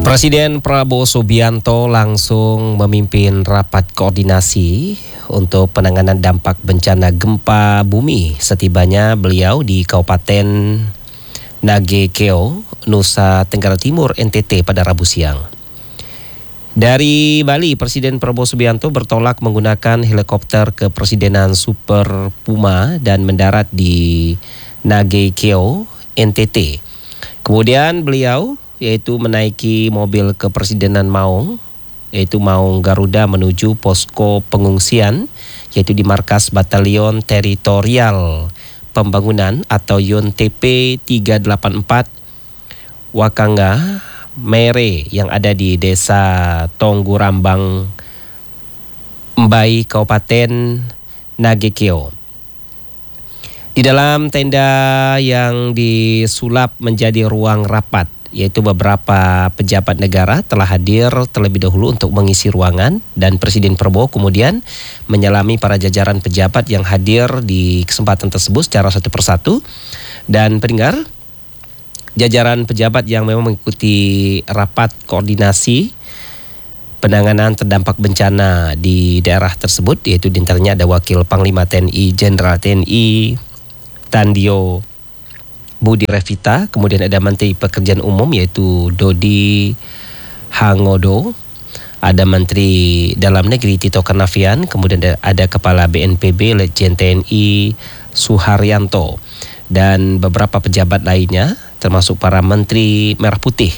Presiden Prabowo Subianto langsung memimpin rapat koordinasi untuk penanganan dampak bencana gempa bumi setibanya beliau di Kabupaten Nagekeo, Nusa Tenggara Timur, NTT pada Rabu siang. Dari Bali, Presiden Prabowo Subianto bertolak menggunakan helikopter kepresidenan Super Puma dan mendarat di Nagekeo, NTT. Kemudian beliau yaitu menaiki mobil kepresidenan Maung, yaitu Maung Garuda menuju posko pengungsian, yaitu di markas Batalion Teritorial Pembangunan atau YONTP 384 Wakanga Mere yang ada di Desa Tonggurambang, Mbai, Kabupaten Nagekeo. Di dalam tenda yang disulap menjadi ruang rapat, yaitu beberapa pejabat negara telah hadir terlebih dahulu untuk mengisi ruangan, dan Presiden Prabowo kemudian menyalami para jajaran pejabat yang hadir di kesempatan tersebut secara satu persatu. Dan pendengar, jajaran pejabat yang memang mengikuti rapat koordinasi penanganan terdampak bencana di daerah tersebut, yaitu di antaranya ada Wakil Panglima TNI Jenderal TNI Tandio Budi Revita, kemudian ada Menteri Pekerjaan Umum yaitu Dodi Hangodo, ada Menteri Dalam Negeri Tito Karnavian, kemudian ada Kepala BNPB Letjen TNI Suharyanto, dan beberapa pejabat lainnya termasuk para Menteri Merah Putih.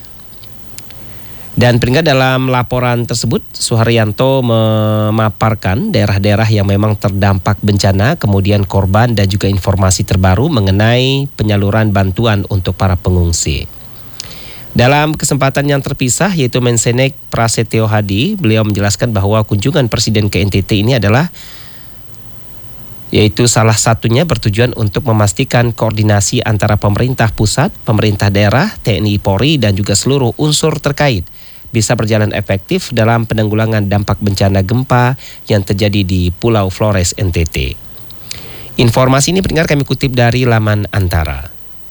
Dan pendengar, dalam laporan tersebut Suharyanto memaparkan daerah-daerah yang memang terdampak bencana, kemudian korban dan juga informasi terbaru mengenai penyaluran bantuan untuk para pengungsi. Dalam kesempatan yang terpisah yaitu Mensenek Prasetyo Hadi, beliau menjelaskan bahwa kunjungan Presiden ke NTT ini adalah yaitu salah satunya bertujuan untuk memastikan koordinasi antara pemerintah pusat, pemerintah daerah, TNI Polri dan juga seluruh unsur terkait bisa berjalan efektif dalam penanggulangan dampak bencana gempa yang terjadi di Pulau Flores, NTT. Informasi ini pendengar kami kutip dari laman Antara.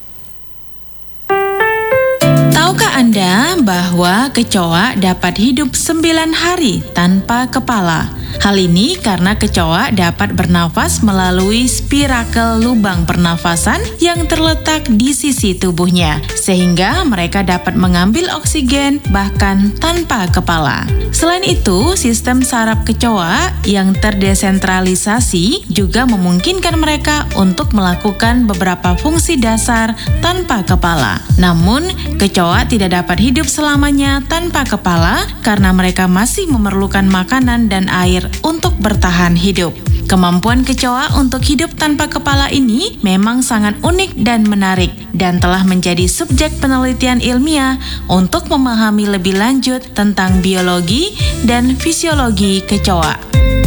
Tahukah Anda bahwa kecoa dapat hidup 9 hari tanpa kepala? Hal ini karena kecoa dapat bernafas melalui spirakel lubang pernafasan yang terletak di sisi tubuhnya, sehingga mereka dapat mengambil oksigen bahkan tanpa kepala. Selain itu, sistem saraf kecoa yang terdesentralisasi juga memungkinkan mereka untuk melakukan beberapa fungsi dasar tanpa kepala. Namun, kecoa tidak dapat hidup selamanya tanpa kepala karena mereka masih memerlukan makanan dan air untuk bertahan hidup. Kemampuan kecoa untuk hidup tanpa kepala ini memang sangat unik dan menarik dan telah menjadi subjek penelitian ilmiah untuk memahami lebih lanjut tentang biologi dan fisiologi kecoa.